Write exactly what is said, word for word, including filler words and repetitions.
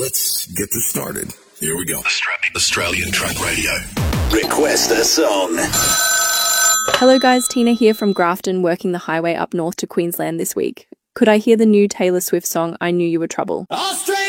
let's get this started. Here we go. Austra- Australian Truck Radio. Request a song. Hello guys, Tina here from Grafton, working the highway up north to Queensland this week. Could I hear the new Taylor Swift song, I Knew You Were Trouble? Australia!